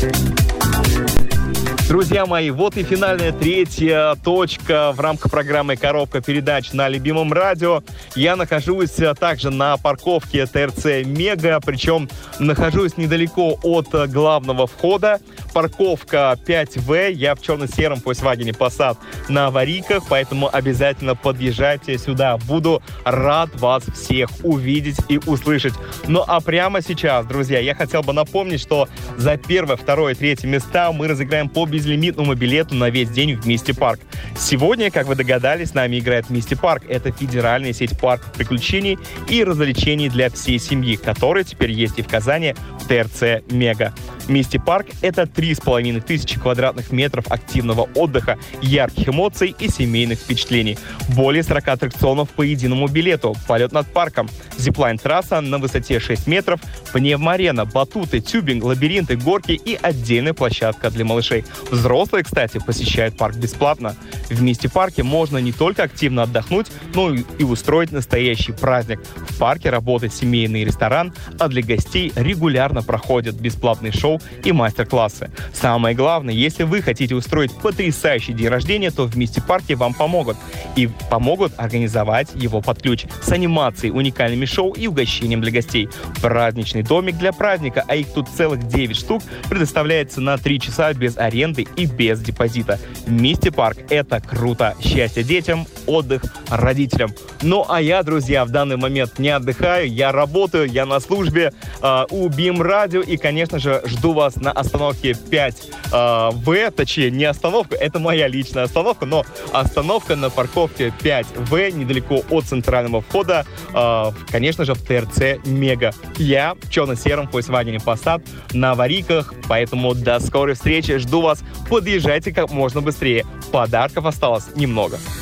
Друзья мои, вот и финальная третья точка в рамках программы «Коробка передач» на любимом радио. Я нахожусь также на парковке ТРЦ «Мега», причем нахожусь недалеко от главного входа. Парковка 5В, я в черно-сером Volkswagen Passat на аварийках, поэтому обязательно подъезжайте сюда. Буду рад вас всех увидеть и услышать. Ну а прямо сейчас, друзья, я хотел бы напомнить, что за первое, второе, третье места мы разыграем по безлимитному билету на весь день в Мисти Парк. Сегодня, как вы догадались, с нами играет Мисти Парк. Это федеральная сеть парков приключений и развлечений для всей семьи, которая теперь есть и в Казани в ТРЦ «Мега». Мисти Парк — это 3500 квадратных метров активного отдыха, ярких эмоций и семейных впечатлений. Более 40 аттракционов по единому билету, полет над парком, зиплайн-трасса на высоте 6 метров, пневмоарена, батуты, тюбинг, лабиринты, горки и отдельная площадка для малышей. Взрослые, кстати, посещают парк бесплатно. В Мисти Парке можно не только активно отдохнуть, но и устроить настоящий праздник. В парке работает семейный ресторан, а для гостей регулярно проходят бесплатные шоу и мастер-классы. Самое главное, если вы хотите устроить потрясающий день рождения, то в Мисти Парке вам помогут. И помогут организовать его под ключ с анимацией, уникальными шоу и угощением для гостей. Праздничный домик для праздника, а их тут целых 9 штук, предоставляется на 3 часа без аренды и без депозита. Мисти Парк — это круто. Счастье детям, отдых родителям. Ну а я, друзья, в данный момент не отдыхаю, я работаю, я на службе у БИМ Радио и, конечно же, жду вас на остановке 5В, точнее, не остановка, это моя личная остановка, но остановка на парковке 5В, недалеко от центрального входа, конечно же, в ТРЦ «Мега». Я в черно-сером Volkswagen Passat на аварийках, поэтому до скорой встречи, жду вас, подъезжайте как можно быстрее, подарков осталось немного.